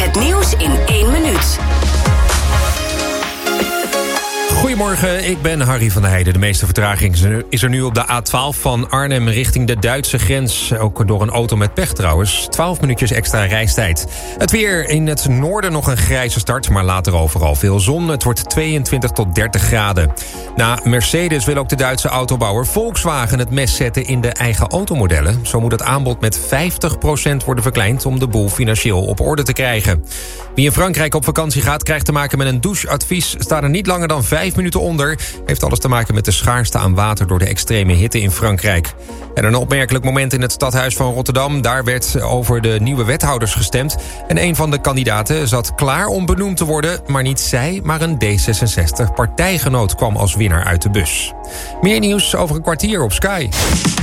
Het nieuws in 1 minuut. Goedemorgen, ik ben Harry van der Heijden. De meeste vertraging is er nu op de A12 van Arnhem richting de Duitse grens. Ook door een auto met pech trouwens. 12 minuutjes extra reistijd. Het weer in het noorden nog een grijze start, maar later overal veel zon. Het wordt 22 tot 30 graden. Na Mercedes wil ook de Duitse autobouwer Volkswagen het mes zetten in de eigen automodellen. Zo moet het aanbod met 50% worden verkleind om de boel financieel op orde te krijgen. Wie in Frankrijk op vakantie gaat, krijgt te maken met een doucheadvies. Staat er niet langer dan 5 minuten onder. Heeft alles te maken met de schaarste aan water door de extreme hitte in Frankrijk. En een opmerkelijk moment in het stadhuis van Rotterdam. Daar werd over de nieuwe wethouders gestemd. En een van de kandidaten zat klaar om benoemd te worden. Maar niet zij, maar een D66-partijgenoot kwam als winnaar uit de bus. Meer nieuws over een kwartier op Sky.